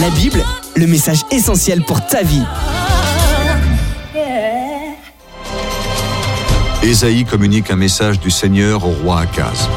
La Bible, le message essentiel pour ta vie. Ésaïe communique un message du Seigneur au roi Akaz.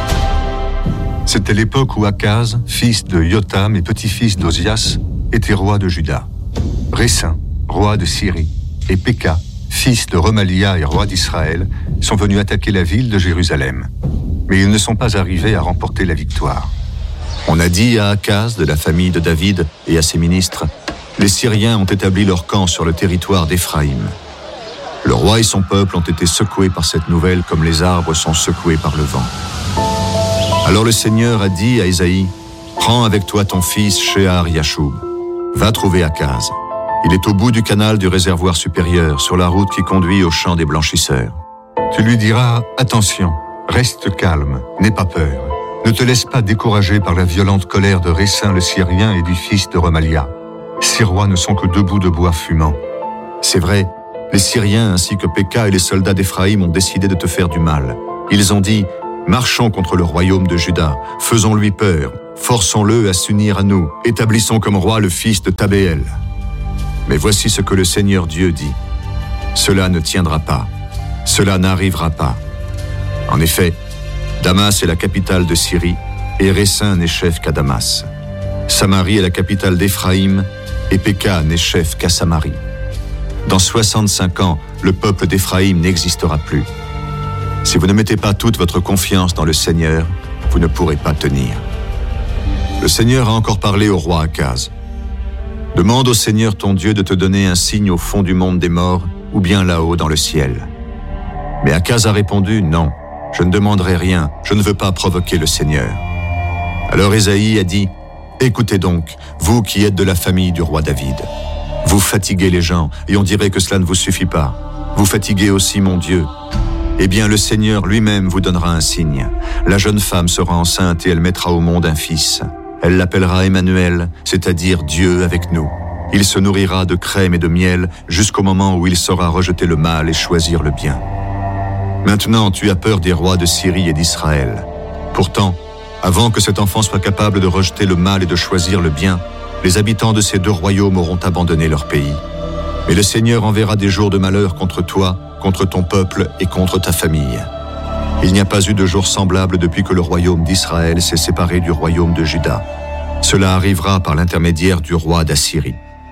C'était l'époque où Akaz, fils de Jotham et petit-fils d'Ozias, était roi de Juda. Récin, roi de Syrie, et Péka, fils de Remalia et roi d'Israël, sont venus attaquer la ville de Jérusalem. Mais ils ne sont pas arrivés à remporter la victoire. On a dit à Akaz, de la famille de David, et à ses ministres, « Les Syriens ont établi leur camp sur le territoire d'Éphraïm. » Le roi et son peuple ont été secoués par cette nouvelle comme les arbres sont secoués par le vent. Alors le Seigneur a dit à Ésaïe, « Prends avec toi ton fils Shear-Yashub. Va trouver Akaz. Il est au bout du canal du réservoir supérieur, sur la route qui conduit au champ des blanchisseurs. Tu lui diras, « Attention, reste calme, n'aie pas peur. Ne te laisse pas décourager par la violente colère de Récin le Syrien et du fils de Remalia. Ces rois ne sont que deux bouts de bois fumants. C'est vrai, les Syriens ainsi que Péka et les soldats d'Éphraïm ont décidé de te faire du mal. Ils ont dit, marchons contre le royaume de Juda, faisons-lui peur, forçons-le à s'unir à nous, établissons comme roi le fils de Tabéel. Mais voici ce que le Seigneur Dieu dit. Cela ne tiendra pas, cela n'arrivera pas. En effet, Damas est la capitale de Syrie, et Récin n'est chef qu'à Damas. Samarie est la capitale d'Éphraïm, et Péka n'est chef qu'à Samarie. Dans 65 ans, le peuple d'Éphraïm n'existera plus. Si vous ne mettez pas toute votre confiance dans le Seigneur, vous ne pourrez pas tenir. Le Seigneur a encore parlé au roi Akaz. Demande au Seigneur ton Dieu de te donner un signe au fond du monde des morts, ou bien là-haut dans le ciel. Mais Akaz a répondu, non, je ne demanderai rien, je ne veux pas provoquer le Seigneur. Alors Ésaïe a dit, écoutez donc, vous qui êtes de la famille du roi David. Vous fatiguez les gens, et on dirait que cela ne vous suffit pas. Vous fatiguez aussi mon Dieu. Eh bien, le Seigneur lui-même vous donnera un signe. La jeune femme sera enceinte et elle mettra au monde un fils. Elle l'appellera Emmanuel, c'est-à-dire Dieu avec nous. Il se nourrira de crème et de miel jusqu'au moment où il saura rejeter le mal et choisir le bien. Maintenant, tu as peur des rois de Syrie et d'Israël. Pourtant, avant que cet enfant soit capable de rejeter le mal et de choisir le bien, les habitants de ces deux royaumes auront abandonné leur pays. Mais le Seigneur enverra des jours de malheur contre toi, contre ton peuple et contre ta famille. Il n'y a pas eu de jour semblable depuis que le royaume d'Israël s'est séparé du royaume de Juda. Cela arrivera par l'intermédiaire du roi d'Assyrie.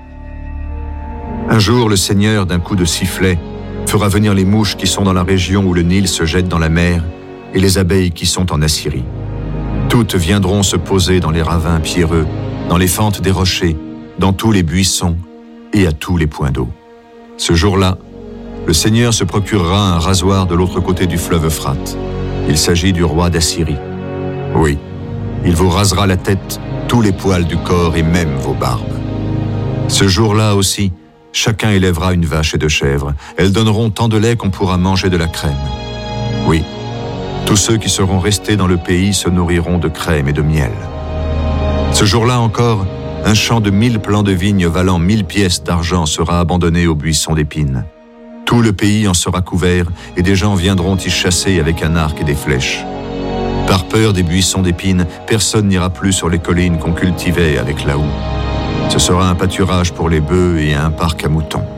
Un jour, le Seigneur, d'un coup de sifflet, fera venir les mouches qui sont dans la région où le Nil se jette dans la mer et les abeilles qui sont en Assyrie. Toutes viendront se poser dans les ravins pierreux, dans les fentes des rochers, dans tous les buissons et à tous les points d'eau. Ce jour-là, le Seigneur se procurera un rasoir de l'autre côté du fleuve Euphrate. Il s'agit du roi d'Assyrie. Oui, il vous rasera la tête, tous les poils du corps et même vos barbes. Ce jour-là aussi, chacun élèvera une vache et deux chèvres. Elles donneront tant de lait qu'on pourra manger de la crème. Oui, tous ceux qui seront restés dans le pays se nourriront de crème et de miel. Ce jour-là encore, un champ de 1000 plants de vigne valant 1000 pièces d'argent sera abandonné aux buissons d'épines. Tout le pays en sera couvert et des gens viendront y chasser avec un arc et des flèches. Par peur des buissons d'épines, personne n'ira plus sur les collines qu'on cultivait avec la houe. Ce sera un pâturage pour les bœufs et un parc à moutons.